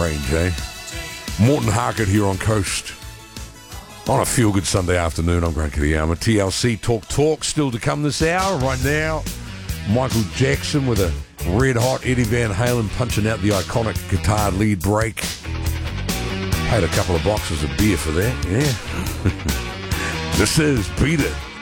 range, eh? Morton Harkett here on Coast. On a feel-good Sunday afternoon, I'm Grant Kiriyama. TLC Talk still to come this hour. Right now, Michael Jackson with a red-hot Eddie Van Halen punching out the iconic guitar lead break. Had a couple of boxes of beer for that, yeah. This is Beat It.